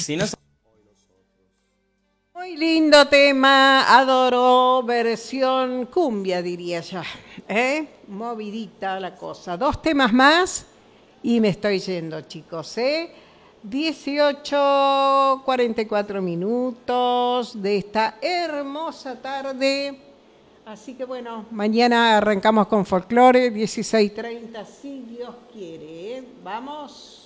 Si no, Muy lindo tema, adoro, versión cumbia diría yo, ¿eh? Movidita la cosa. Dos temas más y me estoy yendo, chicos, ¿eh? 18:44 minutos de esta hermosa tarde. Así que bueno, mañana arrancamos con folclore, 16:30, si Dios quiere, ¿eh? Vamos.